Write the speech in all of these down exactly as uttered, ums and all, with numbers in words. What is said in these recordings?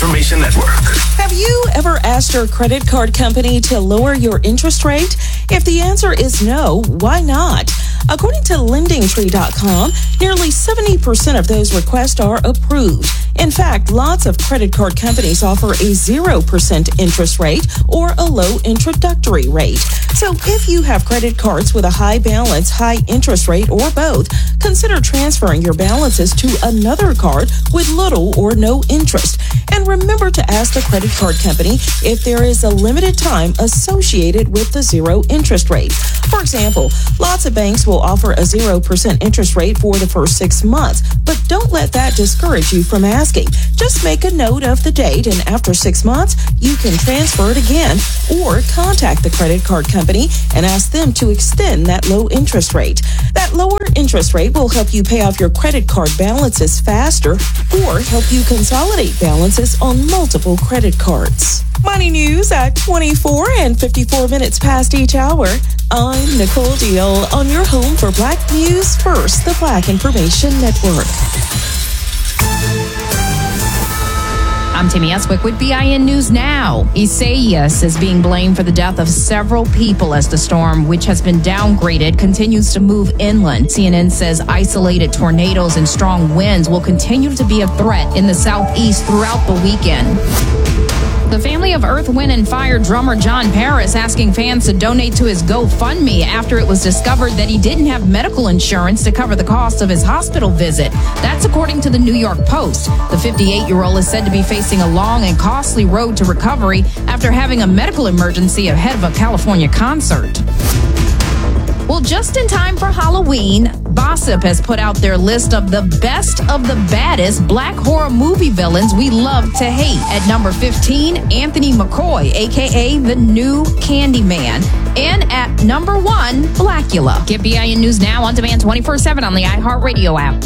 Information Network. Have you ever asked your credit card company to lower your interest rate? If the answer is no, why not? According to lending tree dot com, nearly seventy percent of those requests are approved. In fact, lots of credit card companies offer a zero percent interest rate or a low introductory rate. So if you have credit cards with a high balance, high interest rate, or both, consider transferring your balances to another card with little or no interest. And remember to ask the credit card company if there is a limited time associated with the zero interest rate. For example, lots of banks will offer a zero percent interest rate for the first six months, but don't let that discourage you from asking. Just make a note of the date, and after six months, you can transfer it again or contact the credit card company and ask them to extend that low interest rate. That lower interest rate will help you pay off your credit card balances faster or help you consolidate balances on multiple credit cards. Money news at twenty-four and fifty-four minutes past each hour. I'm Nicole Deal on your home for Black News First, the Black Information Network. I'm Tammy Eswick with B I N News Now. Isaias is being blamed for the death of several people as the storm, which has been downgraded, continues to move inland. C N N says isolated tornadoes and strong winds will continue to be a threat in the southeast throughout the weekend. The family of Earth, Wind and Fire drummer John Paris asking fans to donate to his GoFundMe after it was discovered that he didn't have medical insurance to cover the cost of his hospital visit. That's according to the New York Post. The fifty-eight-year-old is said to be facing a long and costly road to recovery after having a medical emergency ahead of a California concert. Well, just in time for Halloween, Gossip has put out their list of the best of the baddest black horror movie villains we love to hate. At number fifteen, Anthony McCoy, a k a the new Candyman. And at number one, Blackula. Get B I N News Now on demand twenty-four seven on the iHeartRadio app.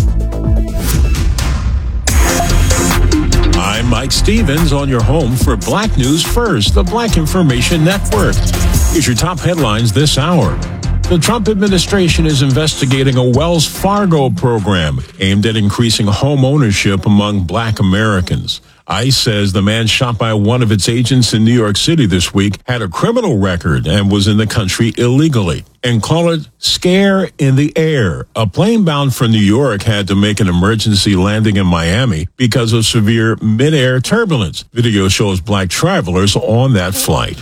I'm Mike Stevens on your home for Black News First, the Black Information Network. Here's your top headlines this hour. The Trump administration is investigating a Wells Fargo program aimed at increasing home ownership among black Americans. ICE says the man shot by one of its agents in New York City this week had a criminal record and was in the country illegally. And call it scare in the air. A plane bound for New York had to make an emergency landing in Miami because of severe mid-air turbulence. Video shows black travelers on that flight.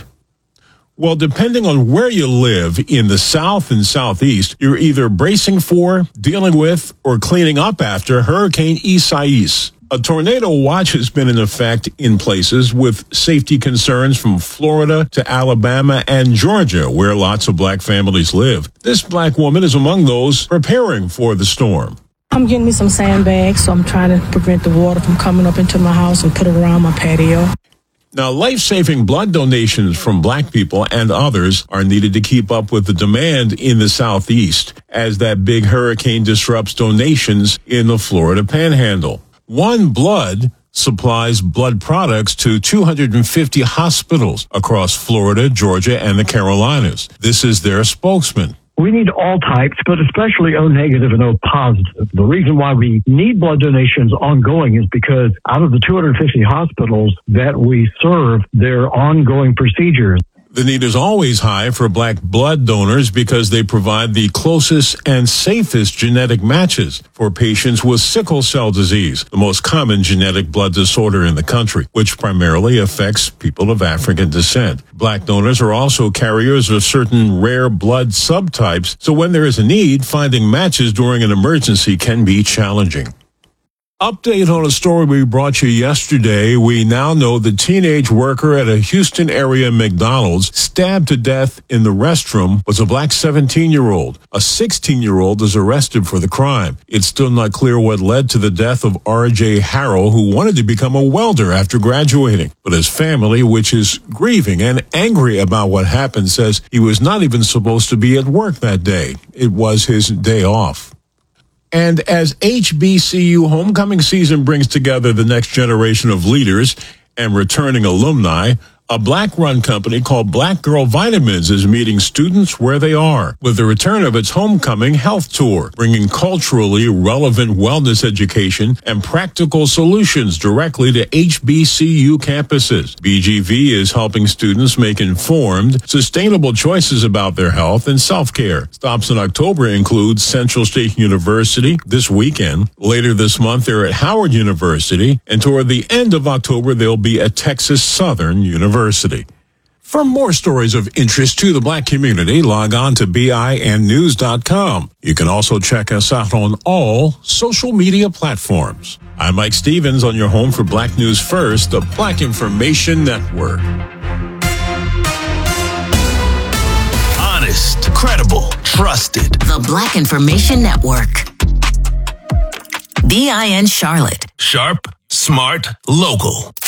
Well, depending on where you live in the South and Southeast, you're either bracing for, dealing with, or cleaning up after Hurricane Isaias. A tornado watch has been in effect in places with safety concerns from Florida to Alabama and Georgia, where lots of black families live. This black woman is among those preparing for the storm. I'm getting me some sandbags, so I'm trying to prevent the water from coming up into my house and put it around my patio. Now, life-saving blood donations from black people and others are needed to keep up with the demand in the Southeast as that big hurricane disrupts donations in the Florida Panhandle. One Blood supplies blood products to two hundred fifty hospitals across Florida, Georgia, and the Carolinas. This is their spokesman. We need all types, but especially O negative and O positive. The reason why we need blood donations ongoing is because out of the two hundred fifty hospitals that we serve, there are ongoing procedures. The need is always high for black blood donors because they provide the closest and safest genetic matches for patients with sickle cell disease, the most common genetic blood disorder in the country, which primarily affects people of African descent. Black donors are also carriers of certain rare blood subtypes, so when there is a need, finding matches during an emergency can be challenging. Update on a story we brought you yesterday. We now know the teenage worker at a Houston area McDonald's stabbed to death in the restroom was a black seventeen-year-old. A sixteen-year-old is arrested for the crime. It's still not clear what led to the death of R J Harrell, who wanted to become a welder after graduating. But his family, which is grieving and angry about what happened, says he was not even supposed to be at work that day. It was his day off. And as H B C U homecoming season brings together the next generation of leaders and returning alumni, A Black-run company called Black Girl Vitamins is meeting students where they are with the return of its homecoming health tour, bringing culturally relevant wellness education and practical solutions directly to H B C U campuses. B G V is helping students make informed, sustainable choices about their health and self-care. Stops in October include Central State University this weekend. Later this month, they're at Howard University, and toward the end of October, they'll be at Texas Southern University. University. For more stories of interest to the Black community, log on to B I N news dot com. You can also check us out on all social media platforms. I'm Mike Stevens on your home for Black News First, the Black Information Network. Honest, credible, trusted. The Black Information Network. B I N Charlotte. Sharp, smart, local.